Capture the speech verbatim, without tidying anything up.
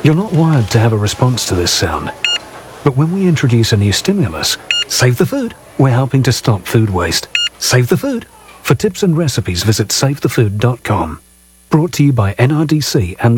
You're not wired to have a response to this sound. But when we introduce a new stimulus, save the food. We're helping to stop food waste. Save the food. For tips and recipes, visit save the food dot com. Brought to you by N R D C and